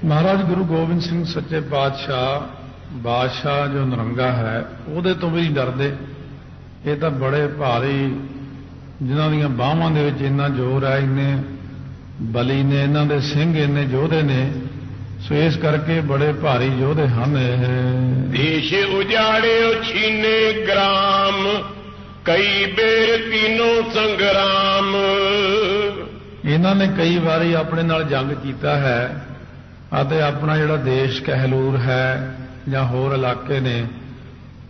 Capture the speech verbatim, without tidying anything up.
ਮਹਾਰਾਜ ਗੁਰੂ ਗੋਬਿੰਦ ਸਿੰਘ ਸੱਚੇ ਪਾਤਸ਼ਾਹ ਬਾਦਸ਼ਾਹ ਜੋ ਨਿਰੰਗਾ ਹੈ ਉਹਦੇ ਤੋਂ ਵੀ ਨਹੀਂ ਡਰਦੇ। ਇਹ ਤਾਂ ਬੜੇ ਭਾਰੀ, ਜਿਨ੍ਹਾਂ ਦੀਆਂ ਬਾਹਾਂ ਦੇ ਵਿੱਚ ਇੰਨਾ ਜ਼ੋਰ ਹੈ, ਇੰਨੇ ਬਲੀ ਨੇ, ਇਹਨਾਂ ਦੇ ਸਿੰਘ ਇੰਨੇ ਯੋਧੇ ਨੇ, ਸੋ ਇਸ ਕਰਕੇ ਬੜੇ ਭਾਰੀ ਯੋਧੇ ਹਨ ਇਹ। ਦੇਸ਼ ਉਜਾੜਿਓ ਛੀਨੇ ਗ੍ਰਾਮ, ਕਈ ਬੇਰ ਤੀਨੋਂ ਸੰਗਰਾਮ। ਇਹਨਾਂ ਨੇ ਕਈ ਵਾਰੀ ਆਪਣੇ ਨਾਲ ਜੰਗ ਕੀਤਾ ਹੈ ਅਤੇ ਆਪਣਾ ਜਿਹੜਾ ਦੇਸ਼ ਕਹਿਲੂਰ ਹੈ ਜਾਂ ਹੋਰ ਇਲਾਕੇ ਨੇ